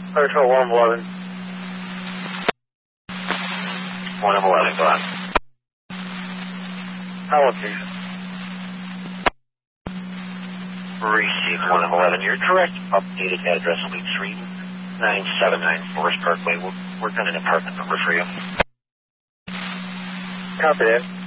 Hotel 111. 111, go on. Hello, please. Receive 111. Your correct updated address will be 3979 Forest Parkway. We'll work on an apartment number for you. Copy that.